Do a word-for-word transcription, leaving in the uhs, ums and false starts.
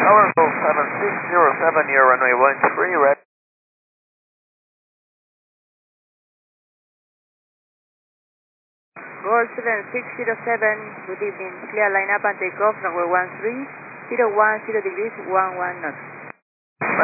Tower Go seven six zero seven, your runway one three, red. Gold seven six zero seven, good evening. Clear line up and take off, runway one three, zero one zero degrees, one one knots.